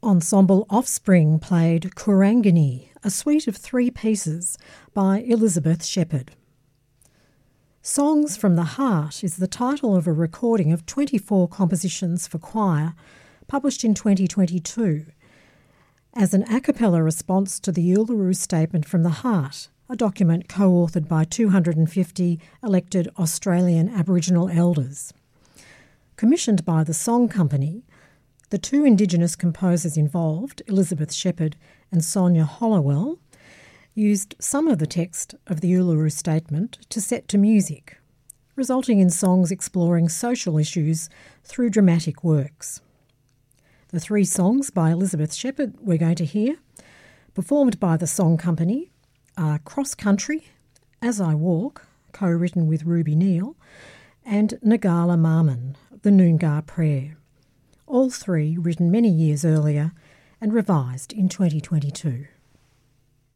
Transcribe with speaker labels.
Speaker 1: Ensemble Offspring played Kurangini, a suite of 3 pieces by Elizabeth Shepherd. Songs from the Heart is the title of a recording of 24 compositions for choir, published in 2022, as an a cappella response to the Uluru Statement from the Heart, a document co-authored by 250 elected Australian Aboriginal elders. Commissioned by the Song Company, the 2 Indigenous composers involved, Elizabeth Shepherd and Sonia Hollowell, used some of the text of the Uluru Statement to set to music, resulting in songs exploring social issues through dramatic works. The 3 songs by Elizabeth Shepherd we're going to hear, performed by the Song Company, are Cross Country, As I Walk, co-written with Ruby Neal, and Nagala Marman, the Noongar Prayer. All 3 written many years earlier and revised in 2022.